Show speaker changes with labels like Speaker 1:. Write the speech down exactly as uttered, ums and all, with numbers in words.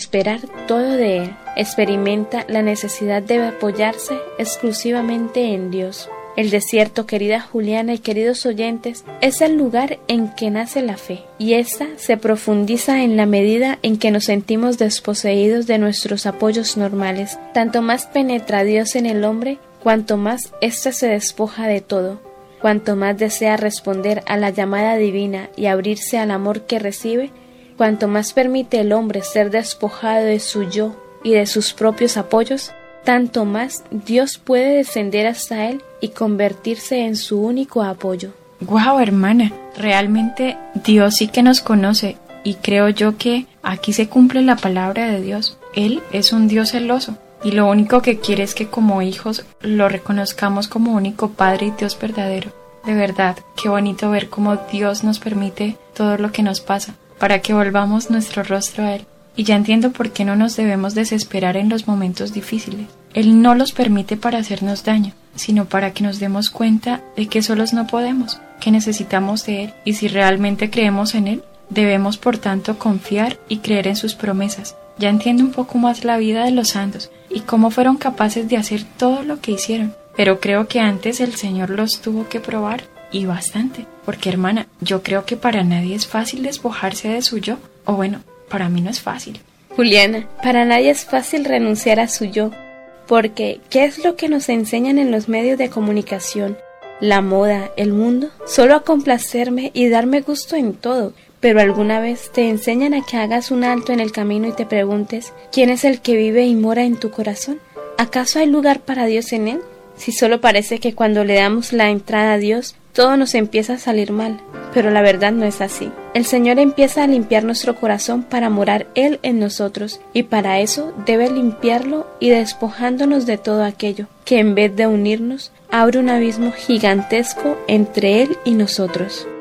Speaker 1: esperar todo de Él. Experimenta la necesidad de apoyarse exclusivamente en Dios. El desierto, querida Juliana y queridos oyentes, es el lugar en que nace la fe, y ésta se profundiza en la medida en que nos sentimos desposeídos de nuestros apoyos normales. Tanto más penetra Dios en el hombre, cuanto más éste se despoja de todo, cuanto más desea responder a la llamada divina y abrirse al amor que recibe, cuanto más permite el hombre ser despojado de su yo y de sus propios apoyos, tanto más Dios puede descender hasta él y convertirse en su único apoyo.
Speaker 2: ¡Guau, hermana! Realmente Dios sí que nos conoce, y creo yo que aquí se cumple la palabra de Dios. Él es un Dios celoso, y lo único que quiere es que como hijos lo reconozcamos como único Padre y Dios verdadero. De verdad, qué bonito ver cómo Dios nos permite todo lo que nos pasa, para que volvamos nuestro rostro a Él. Y ya entiendo por qué no nos debemos desesperar en los momentos difíciles. Él no los permite para hacernos daño, sino para que nos demos cuenta de que solos no podemos, que necesitamos de Él, y si realmente creemos en Él, debemos por tanto confiar y creer en sus promesas. Ya entiendo un poco más la vida de los santos y cómo fueron capaces de hacer todo lo que hicieron, pero creo que antes el Señor los tuvo que probar, y bastante, porque hermana, yo creo que para nadie es fácil despojarse de su yo, o bueno, para mí no es fácil.
Speaker 1: Juliana, para nadie es fácil renunciar a su yo, porque ¿qué es lo que nos enseñan en los medios de comunicación? La moda, el mundo, solo a complacerme y darme gusto en todo. Pero alguna vez te enseñan a que hagas un alto en el camino y te preguntes, ¿quién es el que vive y mora en tu corazón? ¿Acaso hay lugar para Dios en él? Si solo parece que cuando le damos la entrada a Dios, todo nos empieza a salir mal, pero la verdad no es así. El Señor empieza a limpiar nuestro corazón para morar Él en nosotros, y para eso debe limpiarlo y despojándonos de todo aquello que en vez de unirnos, abre un abismo gigantesco entre Él y nosotros.